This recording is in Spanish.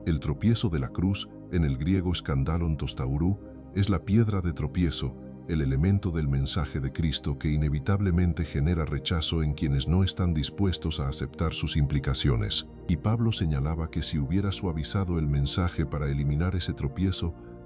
El tropiezo de la cruz, en el griego skandalon tostaurú, es la piedra de tropiezo, el elemento del mensaje de Cristo que inevitablemente genera rechazo en quienes no están dispuestos a aceptar sus implicaciones. Y Pablo señalaba que si hubiera suavizado el mensaje para eliminar ese tropiezo,